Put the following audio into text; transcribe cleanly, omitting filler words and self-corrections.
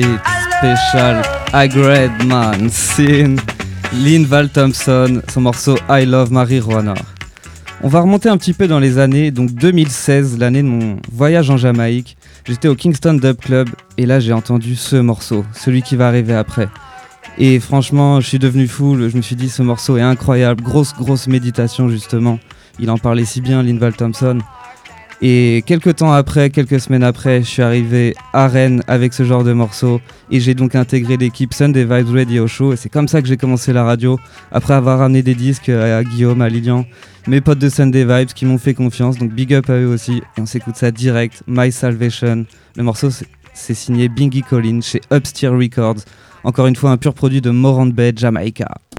Special Agreed Man, c'est Lynn Val Thompson, son morceau I Love Marijuana. On va remonter un petit peu dans les années, donc 2016, l'année de mon voyage en Jamaïque. J'étais au Kingston Dub Club et là j'ai entendu ce morceau, celui qui va arriver après. Et franchement, je suis devenu fou, je me suis dit ce morceau est incroyable, grosse méditation justement. Il en parlait si bien, Lynn Val Thompson. Et quelques semaines après, je suis arrivé à Rennes avec ce genre de morceau et j'ai donc intégré l'équipe Sunday Vibes Radio Show et c'est comme ça que j'ai commencé la radio, après avoir ramené des disques à Guillaume, à Lilian, mes potes de Sunday Vibes qui m'ont fait confiance, donc big up à eux aussi. Et on s'écoute ça direct, My Salvation. Le morceau c'est signé Bingy Collins chez Upsteer Records, encore une fois un pur produit de Morant Bay, Jamaica.